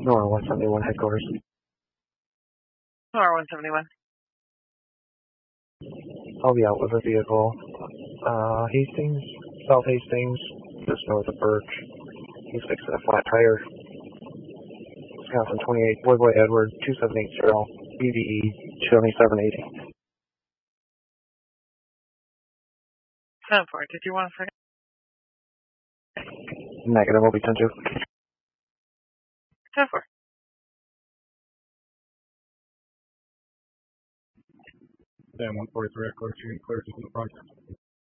Nora 171 headquarters. Nora 171. I'll be out with a vehicle. Hastings, South Hastings, just north of Birch. He's fixing a flat tire. Wisconsin 28, Boy Edward, 2780, BVE 7780. 10-4, did you want a second? Negative, will be 10-2. 10-4. Sam 143, clear to the front.